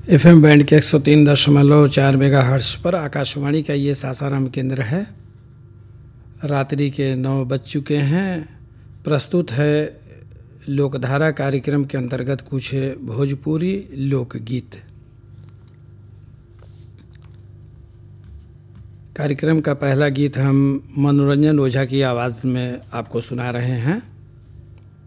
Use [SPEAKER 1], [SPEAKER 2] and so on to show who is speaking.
[SPEAKER 1] FM band के 103.4 megahertz पर आकाशवाणी का ये सासाराम केंद्र है। रात्रि के 9 बज चुके हैं। प्रस्तुत है लोकधारा कार्यक्रम के अंतर्गत कुछ भोजपुरी लोकगीत। कार्यक्रम का पहला गीत हम मनोरंजन ओझा की आवाज़ में आपको सुना रहे हैं।